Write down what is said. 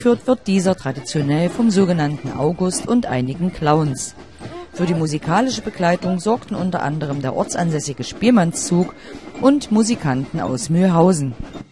Geführt wird dieser traditionell vom sogenannten August und einigen Clowns. Für die musikalische Begleitung sorgten unter anderem der ortsansässige Spielmannszug und Musikanten aus Mühlhausen.